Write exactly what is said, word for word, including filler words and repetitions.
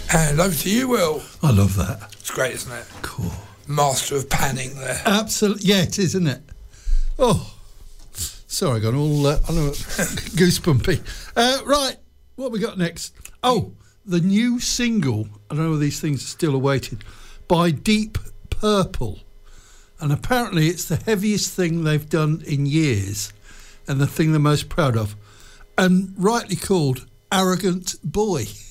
And over to you, Will. I love that. It's great, isn't it? Cool. Master of panning there. Absolutely. Yeah, it is, isn't it? Oh, sorry, I got all uh, I know, goosebumpy. Uh, right, what we got next? Oh, the new single, I don't know if these things are still awaited, by Deep Purple. And apparently it's the heaviest thing they've done in years and the thing they're most proud of. And rightly called Arrogant Boy.